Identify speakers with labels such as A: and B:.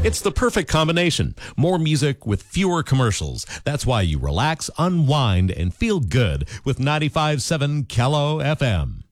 A: It's the perfect combination. More music with fewer commercials. That's why you relax, unwind, and feel good with 95.7 Kello FM.